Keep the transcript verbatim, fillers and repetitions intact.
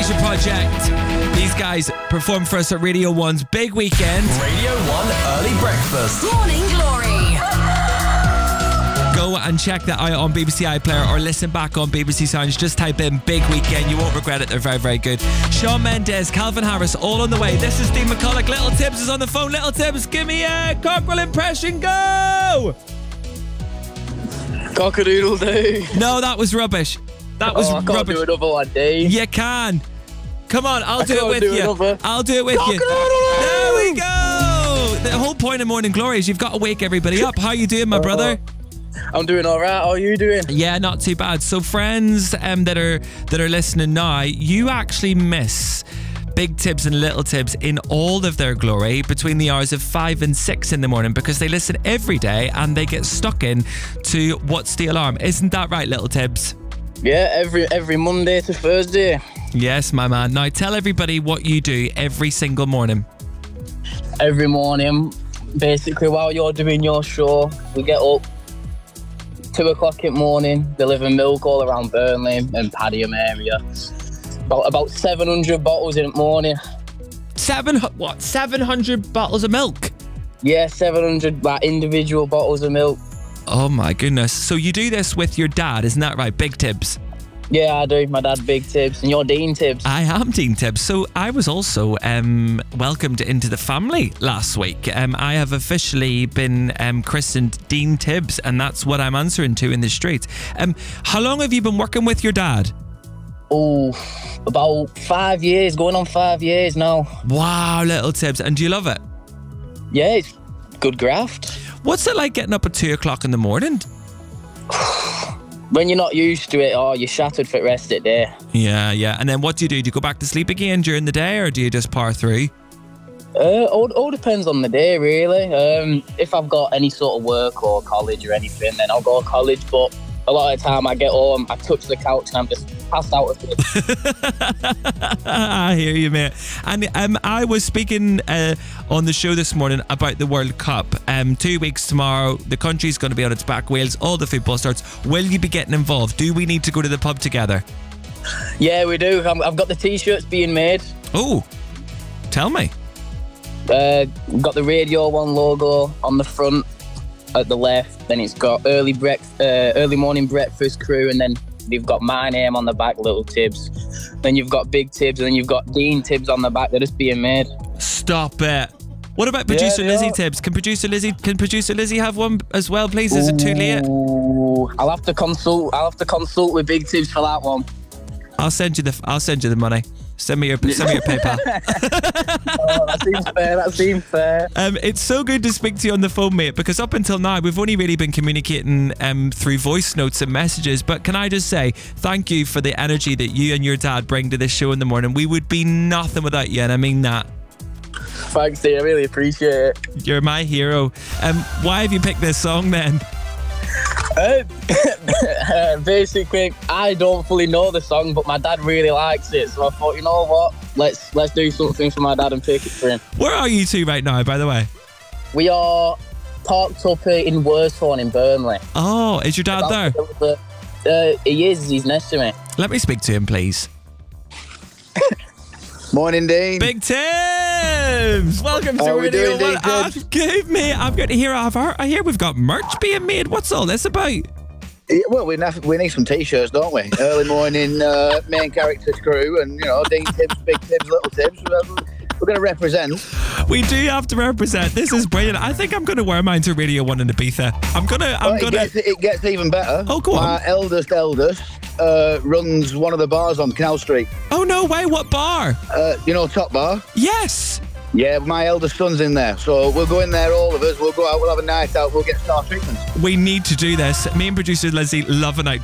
Fusion Project. These guys perform for us at Radio one's big weekend. Radio one Early Breakfast. Morning Glory. Go and check that out on B B C iPlayer or listen back on B B C Sounds. Just type in Big Weekend. You won't regret it. They're very, very good. Shawn Mendes, Calvin Harris, all on the way. This is Dean McCulloch. Little Tibbs is on the phone. Little Tibbs, give me a cockerel impression. Go! Cock-a-doodle-doo. No, that was rubbish. That was oh, I can't rubbish. do another one, Dave. You can. Come on, I'll I do it can't with do you. another. I'll do it with you. There we go. The whole point of Morning Glory is you've got to wake everybody up. How you doing, my brother? I'm doing all right. How are you doing? Yeah, not too bad. So, friends um, that are that are listening now, you actually miss Big Tibbs and Little Tibbs in all of their glory between the hours of five and six in the morning because they listen every day and they get stuck in to What's the Alarm. Isn't that right, Little Tibbs? Yeah, every every Monday to Thursday. Yes, my man. Now tell everybody what you do every single morning. Every morning, basically while you're doing your show, we get up two o'clock in the morning, deliver milk all around Burnley and Padiham area. About about seven hundred bottles in the morning. Seven what? Seven hundred bottles of milk? Yeah, seven hundred like individual bottles of milk. Oh my goodness! So you do this with your dad, isn't that right? Big Tibbs. Yeah, I do. My dad, Big Tibbs, and you're Dean Tibbs. I am Dean Tibbs. So I was also um, welcomed into the family last week. Um, I have officially been um, christened Dean Tibbs, and that's what I'm answering to in the streets. Um, how long have you been working with your dad? Oh, about five years, going on five years now. Wow, Little Tibbs. And do you love it? Yeah, it's good graft. What's it like getting up at two o'clock in the morning? When you're not used to it, oh, you're shattered for the rest of the day. Yeah, yeah. And then what do you do? Do you go back to sleep again during the day or do you just power through? Uh, all, all depends on the day, really. Um, if I've got any sort of work or college or anything, then I'll go to college. But a lot of the time I get home, I touch the couch and I'm just passed out of it. I hear you, mate. And um, I was speaking uh, on the show this morning about the World Cup. Um, two weeks tomorrow, the country's going to be on its back wheels. All the football starts. Will you be getting involved? Do we need to go to the pub together? Yeah, we do. I'm, I've got the T-shirts being made. Oh, tell me. Uh, got the Radio one logo on the front at the left. Then it's got early breakfast, uh, early morning breakfast crew, and then you've got my name on the back, Little Tibbs. Then you've got Big Tibbs, and then you've got Dean Tibbs on the back. They're just being made. Stop it. What about producer Yeah, Lizzie are. Tibbs? Can producer Lizzie can producer Lizzie have one as well, please? Is it too late? Ooh, I'll have to consult. I'll have to consult with Big Tibbs for that one. I'll send you the I'll send you the money. Send me your send me your PayPal. Oh, that seems fair. That seems fair. Um, it's so good to speak to you on the phone, mate, because up until now we've only really been communicating um, through voice notes and messages. But can I just say thank you for the energy that you and your dad bring to this show in the morning. We would be nothing without you, and I mean that. Thanks, Dee. I really appreciate it. You're my hero. Um, why have you picked this song then? Uh, uh, basically, I don't fully know the song, but my dad really likes it. So I thought, you know what? Let's let's do something for my dad and pick it for him. Where are you two right now, by the way? We are parked up uh, in Worsthorne in Burnley. Oh, is your dad there? Uh, he is. He's next to me. Let me speak to him, please. Morning, Dean. Big Tibbs! Welcome to How we Radio doing, One. Big Tibbs? I'm good, mate. I'm good to hear. I've heard, I hear we've got merch being made. What's all this about? Yeah, well, we need, we need some T-shirts, don't we? Early morning uh, main characters crew, and you know, Dean Tibbs, Big Tibbs, Little Tibbs. We're going to represent. We do have to represent. This is brilliant. I think I'm going to wear mine to Radio One in Ibiza. I'm gonna. I'm Well, gonna. it, gets, it gets even better. Oh, go on. My eldest, eldest uh, runs one of the bars on Canal Street. Oh no way! What bar? Uh, you know, Top Bar. Yes. Yeah, my eldest son's in there, so we'll go in there, all of us. We'll go out. We'll have a night out. We'll get star treatment. We need to do this. Me and producer Lizzie love a night